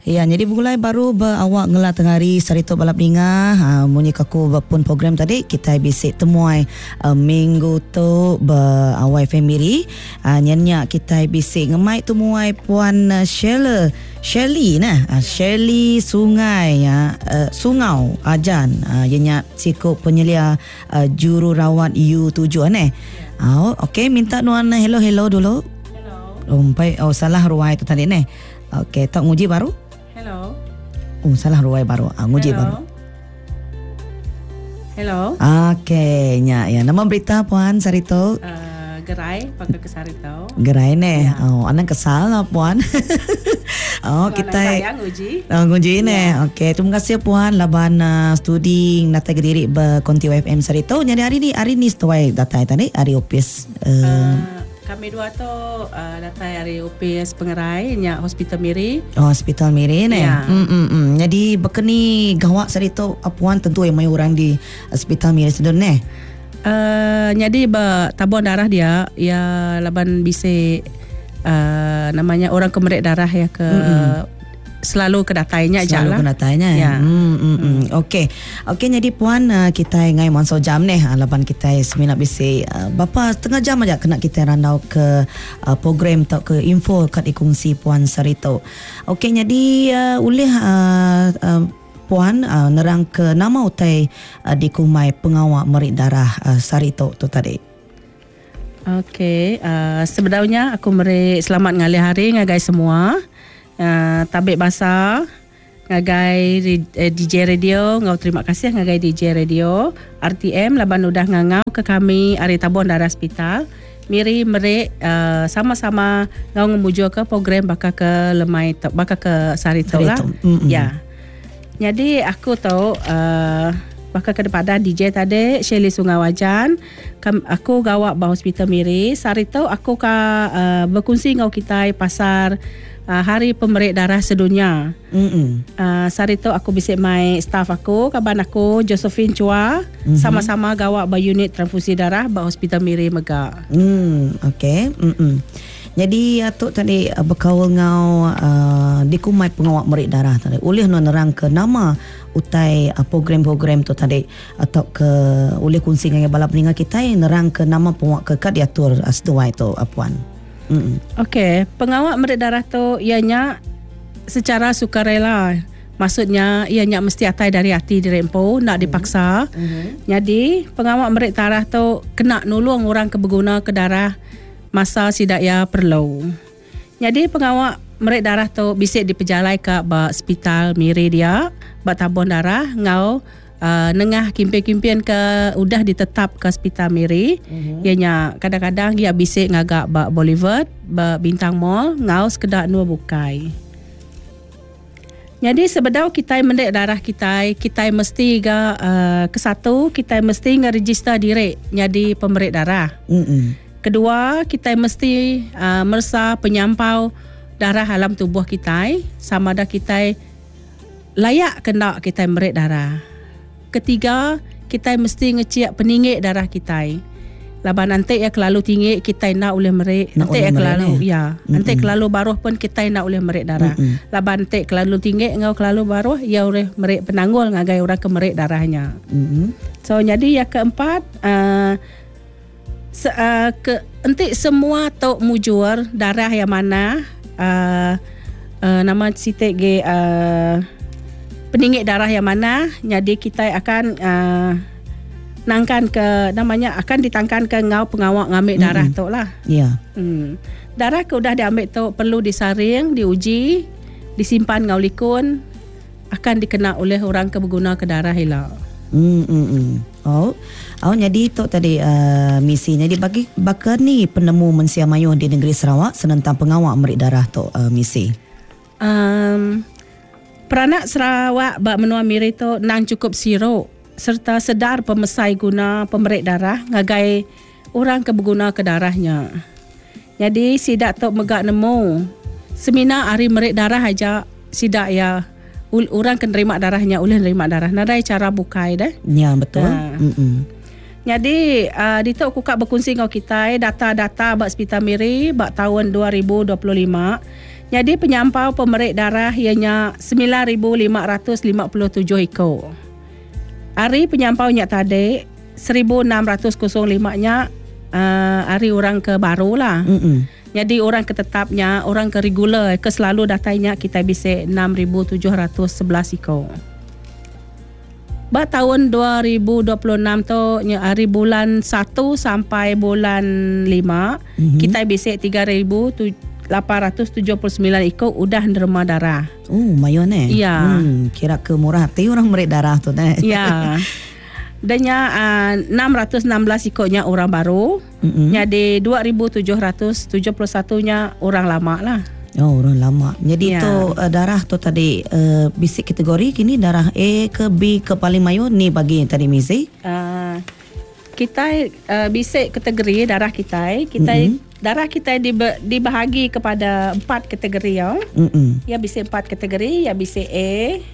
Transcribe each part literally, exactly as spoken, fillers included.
Ya, jadi bulai baru berawak ngelah tengari sarito balap linga. Ha, munyi kaku pun program tadi kita bisik temuai uh, minggu tu berawai family. Uh, nyanyak kita bisik ngemai temuai puan uh, Shirley Shirley nah, uh, Shirley Sungai ya, uh, Sungau Ajan. Uh, ianya sikut penyelia uh, jururawat U tujuh eh. Oh, okey, minta nuan hello hello dulu. Hello. Oh, baik. Oh, salah ruai tu tadi ni. Okey, tak nguji baru? Hello. Oh, salah ruai baru. Ah, nguji Hello. baru. Hello. Okey, nya ya. Nama berita puan Sarito? Uh, gerai pakai ke Sarito. Gerai ni. Ya. Oh, anak kesal lah puan. Oh, kita saya nguji. Oh, nguji ni. Ya. Okey, terima kasih puan laban uh, studi nata gediri be Konti F M Sarito. Jadi hari ni hari ni setuai data tadi hari opis. Uh, Uh, kami dua tu uh, datang dari U P S Pengerai nya Hospital Miri. Oh, Hospital Miri ni. Ya. Hmm, hmm, hmm. Jadi bekeni gawak Sarito puan tentu yang mai orang di Hospital Miri sedon ni. Uh, jadi ba tabung darah dia ya laban bisi uh, namanya orang kemerik darah ya ke mm-hmm. selalu kedatainya aja lah. Selalu kedatainya. Ya. Hmm, hmm, hmm. Okey. Okey, jadi puan uh, kita ngai monso jam ni uh, laban kita semina bisi uh, bapa setengah jam aja kena kita randau ke uh, program atau ke info kat ikungsi puan Sarito. Okey, jadi uh, ulih uh, uh, puan uh, nerang ke nama utai uh, dikumai pengawak merik darah uh, Sarito tu tadi. Okey, uh, sebenarnya aku meri selamat ngalih hari ngagai semua. Uh, tabik basah ngagai eh, D J Radio, ngau terima kasih ngagai D J Radio R T M laban udah ngangau ke kami ari tabung darah hospital. Miri meri uh, sama-sama ngau ngemuju ke program baka ke lemai baka ke Sarito lah. Mm-hmm. Ya. Jadi aku tahu uh, baka kepada D J tadi Shirley Sungai Wajan, aku gawak bah hospital Miri. Sarito aku ka uh, berkongsi ngau kita pasar uh, hari pemerik darah sedunia. Mm-mm. Uh, Sarito aku bisik mai staff aku, kaban aku Josephine Chua, mm-hmm. sama-sama gawak bah unit transfusi darah bah hospital Miri Mega. Hmm, okey. Mm-mm. Jadi atuk tadi uh, berkaul ngau uh, dikumai pengawak merik darah tadi. Ulih nu nerang ke nama utai uh, program-program tu tadi atau ke ulih kongsi dengan balap ninga kita nerang ke nama pengawak ke kad diatur uh, setuai tu apuan. Mm. Okey, pengawak merik darah tu ianya secara sukarela. Maksudnya ianya mesti atai dari hati dirempo, nak dipaksa. Mm-hmm. Jadi pengawak merik darah tu kena nulung orang kebeguna ke darah masa sidak ya perlu. Jadi pengawak merik darah tu bisik diperjalai ke ba hospital Miri dia, ba tabung darah ngau uh, nengah kimpian-kimpian ke udah ditetap ke hospital Miri. Mm-hmm. Ianya kadang-kadang dia bisik ngagak ba Boulevard, ba Bintang Mall ngau sekedar nu bukai. Jadi sebedau kita merik darah kita, kita mesti ga uh, ke satu kita mesti ngeregister diri jadi pemerik darah. Mm-mm. Kedua, kita mesti uh, merasa penyampau darah alam tubuh kita sama ada kita layak kena kita merik darah. Ketiga, kita mesti ngecek peninggi darah kita. Laban nanti ya kelalu tinggi kita nak boleh merik. Nak nanti ya kelalu ni. ya, mm-hmm. nanti kelalu baruh pun kita nak boleh merik darah. Mm-hmm. Laban nanti kelalu tinggi ngau kelalu baruh ya boleh merik penanggul ngagai orang ke merik darahnya. Mm-hmm. So jadi yang keempat uh, Se, uh, ke enti semua tok mujur darah yang mana uh, uh, nama sitek ge uh, peninggi darah yang mana jadi kita akan uh, nangkan ke namanya akan ditangkan ke ngau pengawak ngambil mm-hmm. darah tok lah. Ya. Yeah. Hmm. Darah ke udah diambil tok perlu disaring, diuji, disimpan ngau likun akan dikena oleh orang kebeguna ke darah hilang. Hmm, hmm, hmm. Oh, oh jadi itu tadi uh, misi. Jadi bagi bakar ni penemu mensia mayuh di negeri Sarawak senentang pengawak merik darah tu uh, misi. Um, peranak Sarawak bak menua miri tu nang cukup siro serta sedar pemesai guna pemerik darah ngagai orang kebeguna ke darahnya. Jadi sidak tu megak nemu semina hari merik darah aja sidak ya. Orang kena terima darahnya, ulih terima darah. Nadai cara bukai dah. Ya, betul. Ha. Mm-mm. Jadi, uh, di tu aku kak berkongsi dengan kita data-data bak Hospital Miri bak tahun dua ribu dua puluh lima. Jadi penyampau pemerik darah ianya sembilan ribu lima ratus lima puluh tujuh ekor. Hari penyampau nya tadi seribu enam ratus lima nya uh, hari orang ke baru lah. Mm-mm. Jadi orang ke tetapnya, orang ke regular, ke selalu datanya kita bisa enam ribu tujuh ratus sebelas ekor. Ba tahun dua ribu dua puluh enam tu hari bulan satu sampai bulan lima, mm-hmm. kita bisa tiga ribu lapan ratus tujuh puluh sembilan ekor udah derma darah. Oh, mayon eh. Ya. Hmm, kira ke murah hati orang merik darah tu eh. Ya. Danya uh, enam ratus enam belas ekornya orang baru. Mm-hmm. Jadi dua ribu tujuh ratus tujuh puluh satu nya orang lama lah. Oh, orang lama. Jadi ya. tu uh, darah tu tadi uh, bisik kategori kini darah A ke B ke paling mayo ni bagi tadi Mizi. Uh, kita uh, bisik kategori darah kita, kita mm-hmm. darah kita dibahagi kepada empat kategori ya. Mm-hmm. Ya bisik empat kategori, ya bisik A.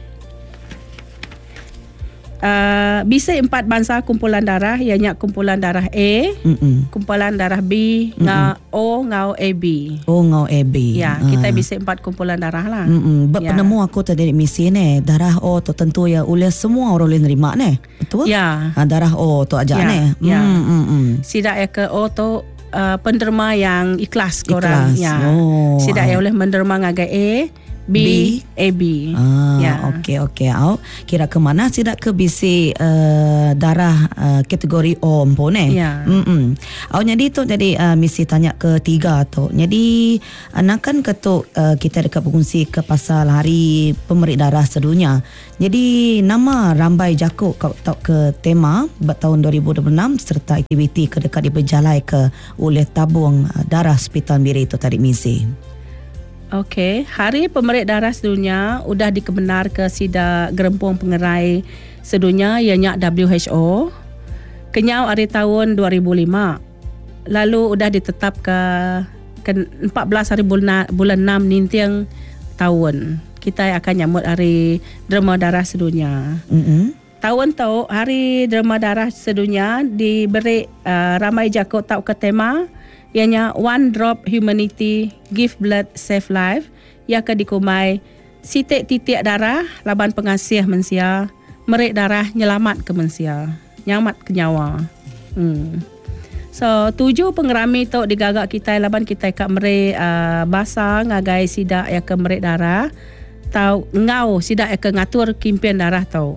Uh, bisa empat bangsa kumpulan darah, ianya kumpulan darah A, mm-mm. kumpulan darah B, mm-mm. ngau O, ngau A B. O, ngau A B. Ya, uh. kita bisa empat kumpulan darah lah. Ya. Penemu aku tadi misi ni, darah O tu tentu ya oleh semua orang boleh nerima ni. Betul? Ya. Ha, darah O tu aja ya. ni. Ya. Mm, mm, mm. Sidak ya ke O tu uh, penderma yang ikhlas korang. Ikhlas. Ya. Oh. Sidak ya oleh menderma ngagai A, B, B, A B. Ah, ya. okey okey. Au kira ke mana sidak ke bisi uh, darah uh, kategori O pun eh. Ya. Hmm. Au jadi tu jadi uh, misi tanya ke tiga tu. Jadi anakan ketuk uh, kita dekat berkongsi ke pasal hari pemerik darah sedunia. Jadi nama rambai jakuk kau tahu ke tema tahun dua ribu dua puluh enam serta aktiviti ke dekat diberjalai ke oleh tabung uh, darah Hospital Miri itu tadi misi. Okey, Hari Pemerik Darah Sedunia sudah dikebenar ke Sida Gerempung Pengerai Sedunia ianya W H O. Kenyau hari tahun dua ribu lima. Lalu sudah ditetap ke, ke empat belas hari bulan, bulan enam nintiang tahun. Kita akan nyambut Hari Derma Darah Sedunia. Mm-hmm. Tahun tu Hari Derma Darah Sedunia diberi uh, ramai jakut tahu ke tema ianya One Drop Humanity Give Blood Save Life, ia akan dikumai sitik-titik darah laban pengasih mensia, merik darah nyelamat ke mensia, nyamat ke nyawa. Hmm. So tujuh pengerami tu digagak kita laban kita kat merik uh, basa ngagai sidak ia ke merik darah, tau ngau sidak ia ke ngatur kimpian darah tau.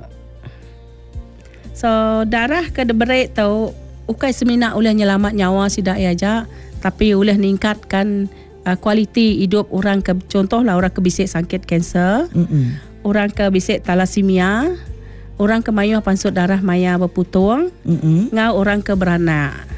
So darah ke deberik tu ukai semina oleh nyelamat nyawa sidak ia aja, tapi boleh meningkatkan uh, kualiti hidup orang ke, contohlah orang ke bisik sakit kanser, mm-mm. orang ke bisik thalassemia, orang ke mayuh pansut darah maya berputung, mm-mm. ngau orang ke beranak.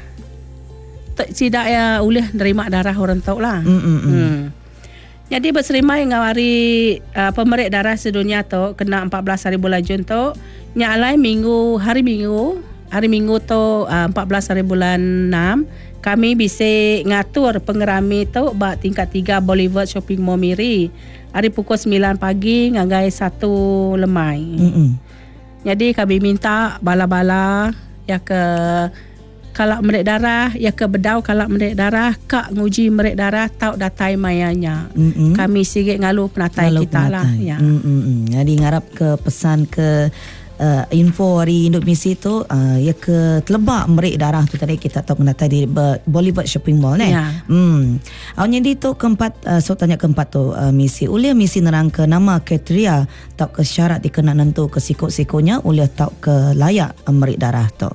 Tidak ya boleh nerima darah orang tahu lah. Hmm. Jadi berserimai ngau hari uh, pemerik darah sedunia tu kena empat belas hari bulan Jun tu, nyalai minggu hari minggu hari minggu tu uh, empat belas hari bulan enam. Kami bisa ngatur pengerami tu bak tingkat tiga Boulevard Shopping Mall Miri. Hari pukul sembilan pagi ngagai satu lemai. Mm-mm. Jadi kami minta bala-bala ya ke kalak merik darah, ya ke bedau kalak merik darah, kak nguji merik darah tau datai mayanya. Mm-mm. Kami sikit ngalu penatai ngalu kita penatai. Lah. Ya. Jadi ngarap ke pesan ke Uh, info hari hidup misi tu uh, ya ke telebak merik darah tu tadi kita tahu kena tadi Boulevard Shopping Mall ni. Ya. Hmm. Awalnya di tu keempat uh, so tanya keempat tu uh, misi ulia misi nerang ke nama kriteria tak ke syarat dikena nentu ke sikut-sikunya ulia tak ke layak uh, merik darah tu.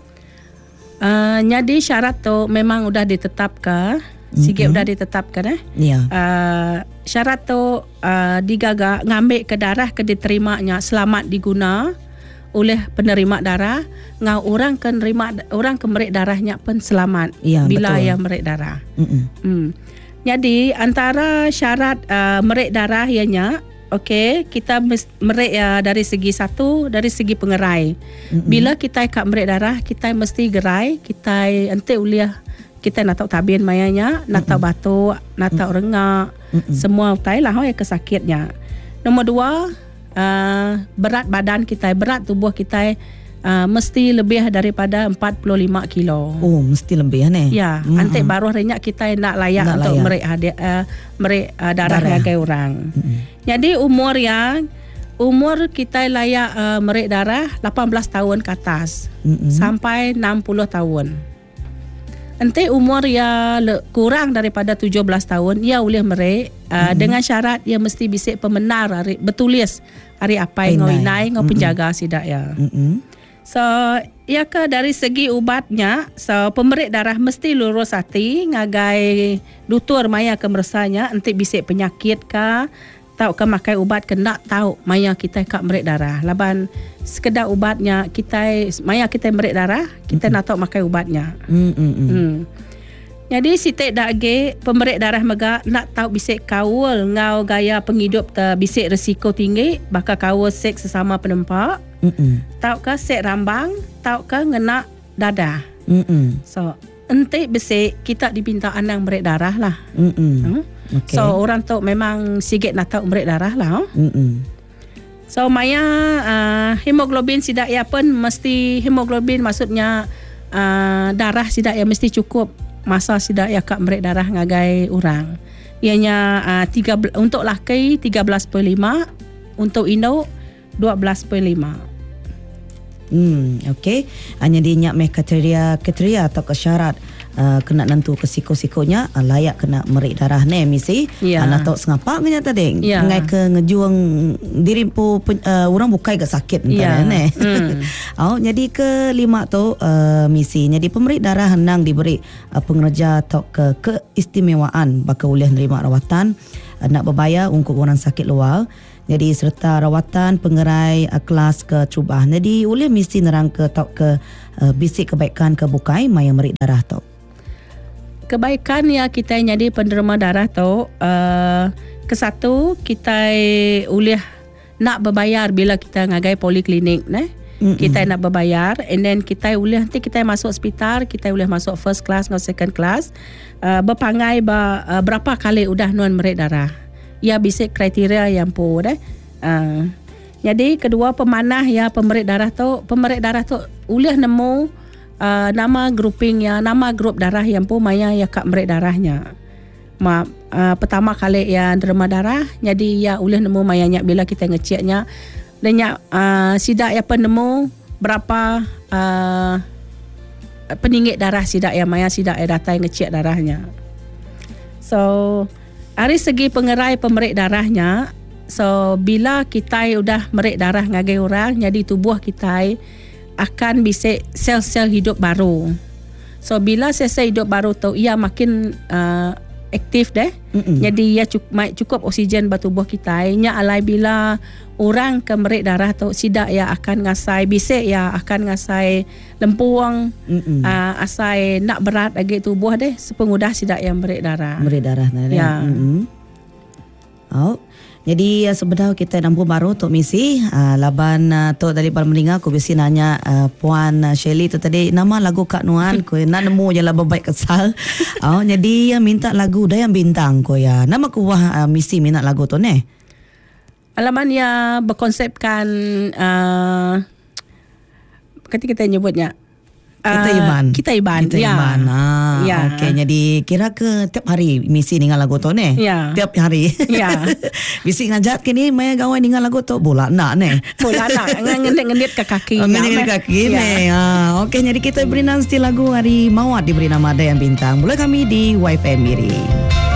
Uh, jadi syarat tu memang udah ditetapkan. Sikit mm-hmm. udah ditetapkan eh. Ya. Uh, syarat tu uh, digagak ngambil ke darah ke diterimanya selamat diguna oleh penerima darah, ngau orang ke nerima orang ke merik darahnya pun selamat ya, bila ia merik darah. Hmm. Jadi antara syarat uh, merik darah ianya, okey, kita merik uh, dari segi satu dari segi pengerai. Mm-mm. Bila kita kat merik darah, kita mesti gerai, kita ente uliah kita nak tahu tabin mayanya, nak tahu batuk, nak tahu rengak, Mm-mm. semua utai lah ya kesakitnya. Nombor dua, Uh, berat badan kita, berat tubuh kita uh, mesti lebih daripada empat puluh lima kilo. Oh, mesti lebih ni. Ya, mm-hmm. Antik baru renyak kita nak layak nak untuk layak. merik hadir uh, merik uh, darah ngagai orang. Mm-hmm. Jadi umur yang umur kita layak uh, merik darah lapan belas tahun ke atas mm-hmm. sampai enam puluh tahun. Nanti umur ya kurang daripada tujuh belas tahun ia boleh merik uh, mm-hmm. dengan syarat ia mesti bisik pemenar hari, betulis hari apa yang ngoinai ngau penjaga mm-hmm. sidak ya. Mm-hmm. So ia ke dari segi ubatnya, so pemerik darah mesti lurus hati ngagai dutur maya ke meresanya nanti bisik penyakit ka tahu ke makai ubat kena tahu maya kita kak merik darah. Laban sekedar ubatnya kita maya kita merik darah, kita mm-hmm. nak tahu makai ubatnya. Mm-hmm. Hmm. Jadi sitek dage pemerik darah mega nak tahu bisik kawul ngau gaya penghidup te bisik risiko tinggi bakal kawul seks sesama penempak. Mm-hmm. Tahu ke sek rambang, tahu ke ngena dadah. Mm-hmm. So ente bisik kita dipinta anang merik darah lah. Mm-hmm. Hmm? Okay. So orang tu memang sikit nak tahu merik darah lah. Mm-mm. So maya uh, hemoglobin sidak ya pun mesti hemoglobin maksudnya uh, darah sidak ya mesti cukup masa sidak ya kak merik darah ngagai orang. Ianya uh, tiga untuk laki tiga belas perpuluhan lima, untuk induk dua belas perpuluhan lima. Hmm, okey. Hanya dia nyak meh kriteria kriteria atau kesyarat uh, kena nentu ke siko-sikonya uh, layak kena merik darah ni misi. Yeah. Anak tahu sengapa nya tadi. Yeah. Ngai ke ngejuang diri pu uh, orang bukai ke sakit yeah. ni. Hmm. Oh, jadi ke lima tu uh, misi. Jadi pemerik darah henang diberi uh, pengerja atau ke keistimewaan bakal boleh nerima rawatan uh, nak berbayar untuk orang sakit luar. Jadi serta rawatan pengerai uh, kelas ke cubah. Jadi boleh mesti nerang ke tok ke uh, bisik kebaikan ke bukai maya merik darah tu. Kebaikan ya kita jadi penerima darah tu uh, ke satu kita boleh nak berbayar bila kita ngagai poliklinik ne. Mm-mm. Kita nak berbayar and then kita boleh nanti kita masuk hospital, kita boleh masuk first class atau second class uh, berpangai ba, uh, berapa kali udah non merik darah. Ya bisik kriteria yang pun eh. Uh, jadi kedua pemanah ya pemerik darah tu, pemerik darah tu boleh nemu uh, nama grouping ya, nama grup darah yang pun maya ya kak merik darahnya. Ma uh, pertama kali yang derma darah, jadi ya boleh nemu mayanya bila kita ngeceknya dan ya uh, sidak ya penemu berapa uh, peningit darah sidak ya maya sidak ya data yang ngecek darahnya. So dari segi pengerai pemerik darahnya, so bila kita udah merik darah ngagai orang, jadi tubuh kita akan bisa sel-sel hidup baru. So bila sel-sel hidup baru tu, ia makin uh, aktif deh. Mm-mm. Jadi ia cukup, cukup oksigen bagi tubuh kita. Nya alai bila orang ke merik darah tu sidak ya akan ngasai bisik ya akan ngasai lempuang uh, asai nak berat lagi tubuh deh sepengudah sidak yang merik darah. Merik darah nari. Ya. Mm-hmm. Oh. Jadi uh, sebenarnya kita nampu baru untuk misi uh, laban uh, tu dari Bal Melinga aku bisi nanya uh, Puan uh, Shelly tu tadi nama lagu Kak Nuan ko nak nemu je lah berbaik kesal. Oh jadi uh, minta lagu Dayang Bintang ko ya. Nama ku wah uh, misi minat lagu tu ne. Alaman ya berkonsepkan uh, ketika kita nyebutnya kita iban. Kita iban. Kita ya. iban. Ah, ya. Okey, jadi kira ke tiap hari misi dengan lagu tu ne? Ya. Tiap hari. Ya. Bisi ngajak kini maya gawan dengan lagu tu bola nak ne. Bola nak ngendit-ngendit ke kaki. Oh, ngendit ke kaki ya. Ne. Ah, okey, jadi kita beri nanti lagu hari Mawat diberi nama Dayang Bintang. Boleh kami di Y F M Miri.